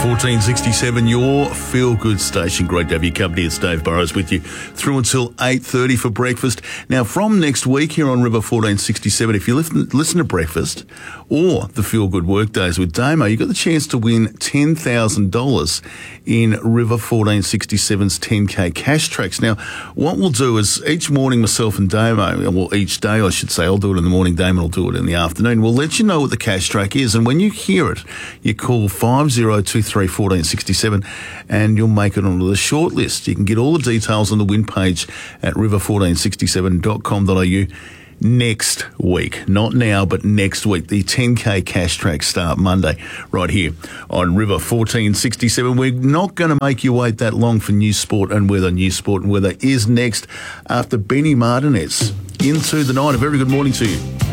1467, your feel-good station. Great to have your company. It's Dave Burrows with you through until 8:30 for breakfast. Now, from next week here on River 1467, if you listen to breakfast or the feel-good workdays with Damo, you got the chance to win $10,000 in River 1467's 10K cash tracks. Now, what we'll do is each morning, myself and Damo, well, each day I should say, I'll do it in the morning, Damon will do it in the afternoon. We'll let you know what the cash track is, and when you hear it, you call 5023-1467 and you'll make it onto the short list. You can get all the details on the win page at river1467.com.au next week. Not now, but next week. The 10K cash tracks start Monday right here on River 1467. We're not going to make you wait that long for News Sport and Weather. News Sport and Weather is next after Benny Martinez. Into the night. A very good morning to you.